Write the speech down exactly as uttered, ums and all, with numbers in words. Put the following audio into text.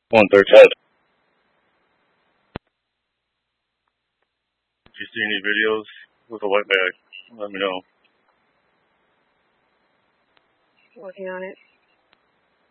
One thirteen. If you see any videos with a white bag, let me know. Working on it.